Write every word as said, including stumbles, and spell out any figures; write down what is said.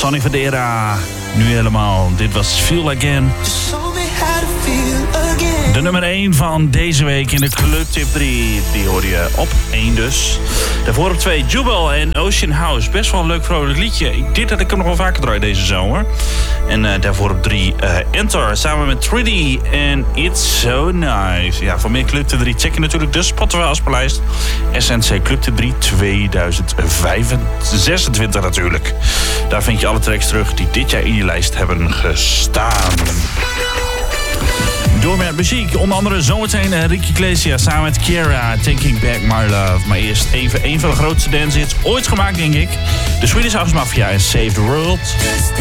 Sonny Fodera. Nu helemaal. Dit was Feel Again. De nummer één van deze week in de Club Tip drie. Die hoorde je op één dus. Daarvoor op twee Jubel en Ocean House. Best wel een leuk vrolijk liedje. Ik denk dat ik hem nog wel vaker draai deze zomer. En uh, daarvoor op drie uh, Enter samen met drie D en It's So Nice. Ja, voor meer Club Tip drie check je natuurlijk de Spotify afspeellijst. S N C Club Tip drie tweeduizend zesentwintig natuurlijk. Daar vind je alle tracks terug die dit jaar in je lijst hebben gestaan. Door met muziek, onder andere zometeen Enrique Iglesias samen met Kiara, Taking Back My Love. Maar eerst even een van de grootste dancehits ooit gemaakt, denk ik. De Swedish House Mafia en Save the World.